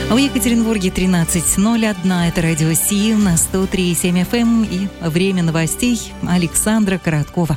В Екатеринбурге 13:01. Это радио Си на 103,7 FM и время новостей Александра Короткова.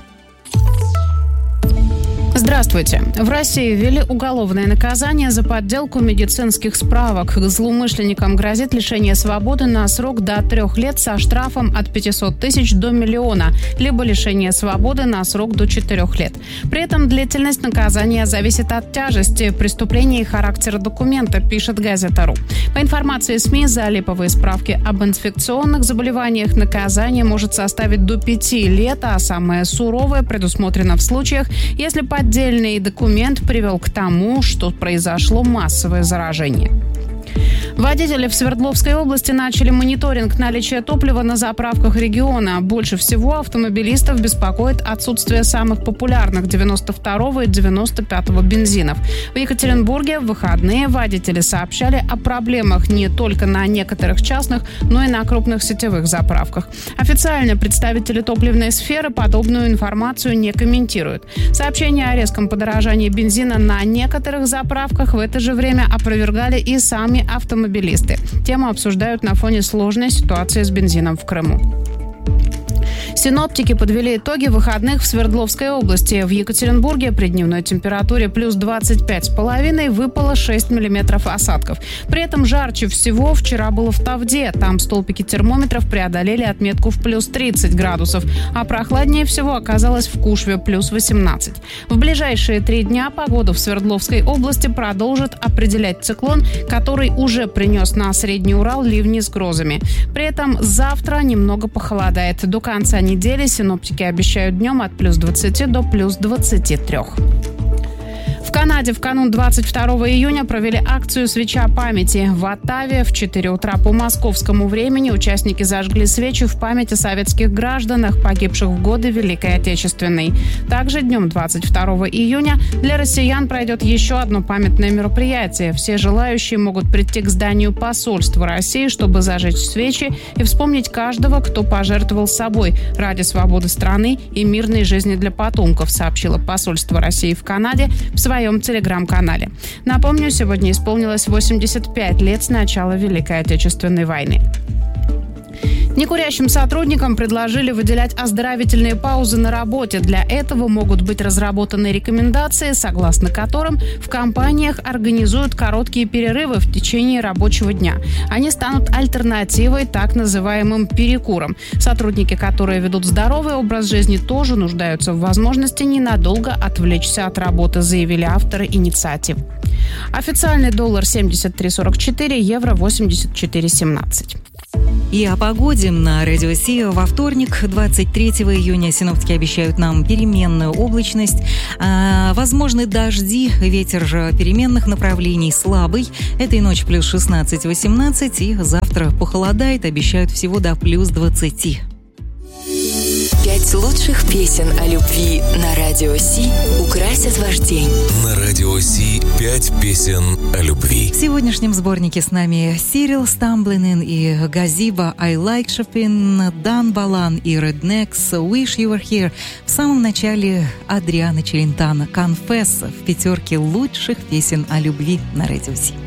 Здравствуйте. В России ввели уголовное наказание за подделку медицинских справок. Злоумышленникам грозит лишение свободы на срок до 3 лет со штрафом от 500 тысяч до 1 миллиона, либо лишение свободы на срок до 4 лет. При этом длительность наказания зависит от тяжести преступления и характера документа, пишет Газета.ру. По информации СМИ, за липовые справки об инфекционных заболеваниях наказание может составить до 5 лет, а самое суровое предусмотрено в случаях, если поддельный документ привел к тому, что произошло массовое заражение. Водители в Свердловской области начали мониторинг наличия топлива на заправках региона. Больше всего автомобилистов беспокоит отсутствие самых популярных 92-го и 95-го бензинов. В Екатеринбурге в выходные водители сообщали о проблемах не только на некоторых частных, но и на крупных сетевых заправках. Официально представители топливной сферы подобную информацию не комментируют. Сообщения о резком подорожании бензина на некоторых заправках в это же время опровергали и сами автомобилисты. Тему обсуждают на фоне сложной ситуации с бензином в Крыму. Синоптики подвели итоги выходных в Свердловской области. В Екатеринбурге при дневной температуре плюс 25,5 выпало 6 миллиметров осадков. При этом жарче всего вчера было в Тавде. Там столбики термометров преодолели отметку в плюс 30 градусов. А прохладнее всего оказалось в Кушве плюс 18. В ближайшие 3 дня погоду в Свердловской области продолжит определять циклон, который уже принес на Средний Урал ливни с грозами. При этом завтра немного похолодает. До конца недели синоптики обещают днем от плюс 20 до плюс 23. В Канаде в канун 22 июня провели акцию «Свеча памяти». В Оттаве в 4 утра по московскому времени участники зажгли свечи в память о советских гражданах, погибших в годы Великой Отечественной. Также днем 22 июня для россиян пройдет еще одно памятное мероприятие. Все желающие могут прийти к зданию посольства России, чтобы зажечь свечи и вспомнить каждого, кто пожертвовал собой ради свободы страны и мирной жизни для потомков, сообщило посольство России в Канаде в своем телеграм-канале. Напомню, сегодня исполнилось 85 лет с начала Великой Отечественной войны. Некурящим сотрудникам предложили выделять оздоровительные паузы на работе. Для этого могут быть разработаны рекомендации, согласно которым в компаниях организуют короткие перерывы в течение рабочего дня. Они станут альтернативой так называемым перекурам. Сотрудники, которые ведут здоровый образ жизни, тоже нуждаются в возможности ненадолго отвлечься от работы, заявили авторы инициатив. Официальный доллар 73,44, евро 84,17. И о погоде на Радио Си. Во вторник, 23 июня, синоптики обещают нам переменную облачность. Возможны дожди, ветер же переменных направлений слабый. Этой ночью плюс 16-18, и завтра похолодает, обещают всего до плюс 20. 5 лучших песен о любви на Радио Си украсят ваш день. На Радио Си 5 песен о любви. В сегодняшнем сборнике с нами Сирил Стамблинен и Газиба I Like Chopin, Дан Балан и Rednecks Wish You Were Here. В самом начале Адриана Челентано Confess в 5 лучших песен о любви на Радио Си.